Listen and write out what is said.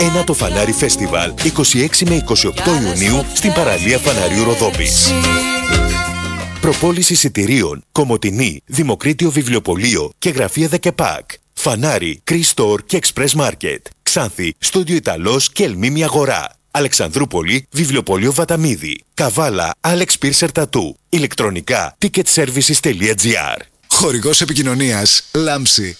Ένα το Φανάρι Φεστιβάλ 26 με 28 Ιουνίου στην παραλία Φαναρίου Ροδόπης. Προπόληση εισιτηρίων, Κομοτηνή, Δημοκρίτιο Βιβλιοπωλείο και Γραφεία ΔΕΚΕΠΑΚ. Φανάρι, Κρίστορ και Express Market. Ξάνθη, Στούντιο Ιταλός και Ελμίμη Αγορά. Αλεξανδρούπολη, Βιβλιοπωλείο Βαταμίδη. Καβάλα, Alex Piercer Tattoo. Ηλεκτρονικά, ticketservices.gr. Χορηγός επικοινωνίας, Λάμψη.